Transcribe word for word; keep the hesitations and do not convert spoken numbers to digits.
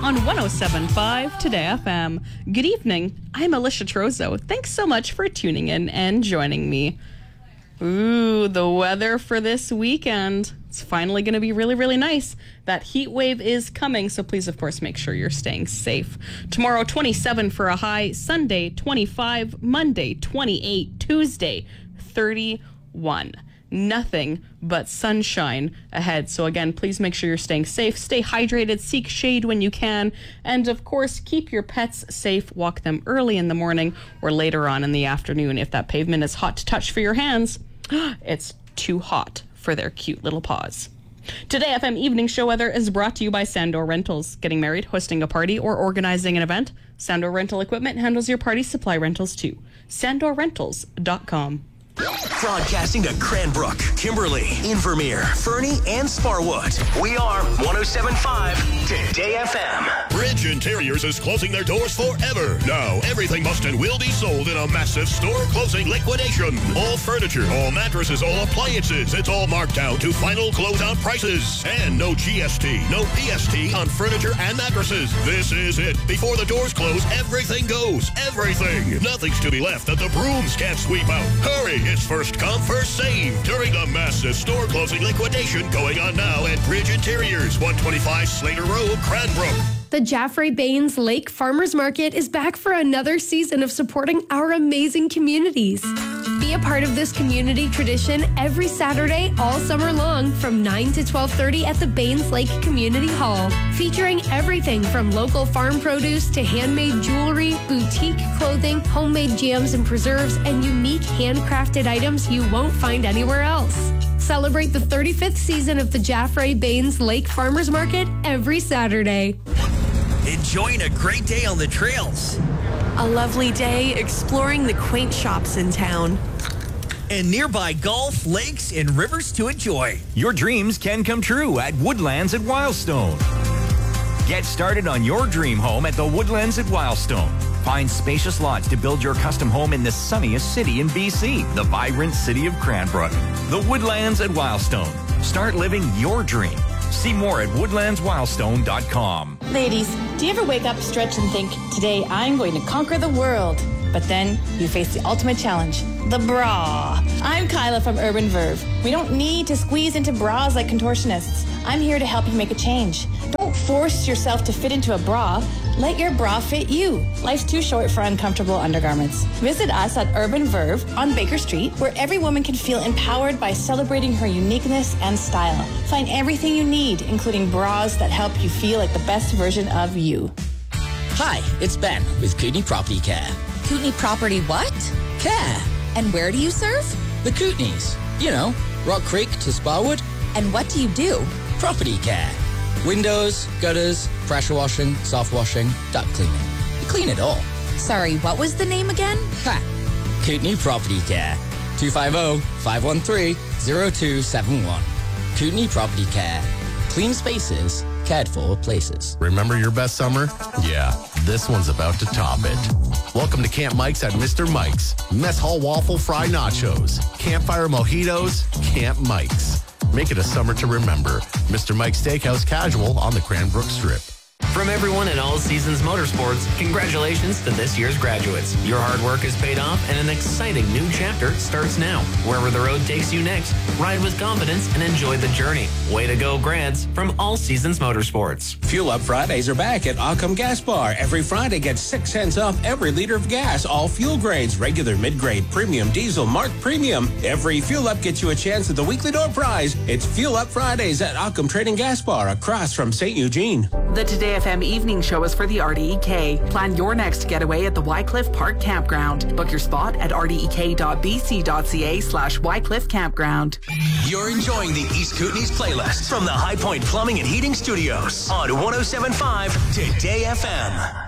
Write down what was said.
on one oh seven point five Today F M. Good evening. I'm Alicia Trozo. Thanks so much for tuning in and joining me. Ooh, the weather for this weekend. It's finally going to be really, really nice. That heat wave is coming, so please, of course, make sure you're staying safe. Tomorrow, twenty-seven for a high. Sunday, twenty-five. Monday, twenty-eight. Tuesday, thirty-one. Nothing but sunshine ahead. So again, please make sure you're staying safe, stay hydrated, seek shade when you can, and of course, keep your pets safe. Walk them early in the morning or later on in the afternoon. If that pavement is hot to touch for your hands, it's too hot for their cute little paws. Today F M Evening Show Weather is brought to you by Sandor Rentals. Getting married, hosting a party, or organizing an event? Sandor Rental Equipment handles your party supply rentals too. sandor rentals dot com. Broadcasting to Cranbrook, Kimberly, Invermere, Fernie, and Sparwood. We are one oh seven point five Today F M. Bridge Interiors is closing their doors forever. Now, everything must and will be sold in a massive store closing liquidation. All furniture, all mattresses, all appliances. It's all marked down to final closeout prices. And no G S T, no P S T on furniture and mattresses. This is it. Before the doors close, everything goes. Everything. Nothing's to be left that the brooms can't sweep out. Hurry. It's first come, first save during the massive store closing liquidation going on now at Bridge Interiors, one twenty-five Slater Road, Cranbrook. The Jaffrey Bains Lake Farmers Market is back for another season of supporting our amazing communities. Be a part of this community tradition every Saturday all summer long from nine to twelve thirty at the Bains Lake Community Hall, featuring everything from local farm produce to handmade jewelry, boutique clothing, homemade jams and preserves, and unique handcrafted items you won't find anywhere else. Celebrate the thirty-fifth season of the Jaffrey Bains Lake Farmers Market every Saturday. Enjoying a great day on the trails. A lovely day exploring the quaint shops in town. And nearby golf, lakes, and rivers to enjoy. Your dreams can come true at Woodlands at Wildstone. Get started on your dream home at the Woodlands at Wildstone. Find spacious lots to build your custom home in the sunniest city in B C, the vibrant city of Cranbrook. The Woodlands at Wildstone. Start living your dream. See more at woodlands wildstone dot com. Ladies, do you ever wake up, stretch, and think, today I'm going to conquer the world? But then you face the ultimate challenge, the bra. I'm Kyla from Urban Verve. We don't need to squeeze into bras like contortionists. I'm here to help you make a change. Don't force yourself to fit into a bra. Let your bra fit you. Life's too short for uncomfortable undergarments. Visit us at Urban Verve on Baker Street, where every woman can feel empowered by celebrating her uniqueness and style. Find everything you need, including bras that help you feel like the best version of you. Hi, it's Ben with Kootenai Property Care. Kootenai Property what? Care. And where do you serve? The Kootenays. You know, Rock Creek to Sparwood. And what do you do? Property care. Windows, gutters, pressure washing, soft washing, duct cleaning. We clean it all. Sorry, what was the name again? Ha! Kootenai Property Care. two five zero, five one three, zero two seven one. Kootenai Property Care. Clean spaces, cared for places. Remember your best summer? Yeah, this one's about to top it. Welcome to Camp Mike's at Mister Mike's. Mess Hall Waffle Fry Nachos. Campfire Mojitos. Camp Mike's. Make it a summer to remember. Mister Mike's Steakhouse Casual on the Cranbrook Strip. From everyone at All Seasons Motorsports, congratulations to this year's graduates. Your hard work is paid off and an exciting new chapter starts now. Wherever the road takes you next, ride with confidence and enjoy the journey. Way to go, grads, from All Seasons Motorsports. Fuel Up Fridays are back at Occam Gas Bar. Every Friday gets six cents off every liter of gas, all fuel grades, regular, mid-grade, premium, diesel, marked premium. Every Fuel Up gets you a chance at the weekly door prize. It's Fuel Up Fridays at Occam Trading Gas Bar across from Saint Eugene. The Today F M Evening Show is for the R D E K. Plan your next getaway at the Wycliffe Park Campground. Book your spot at r d e k dot b c dot c a slash Wycliffe Campground. You're enjoying the East Kootenays playlist from the High Point Plumbing and Heating Studios on one oh seven point five Today F M.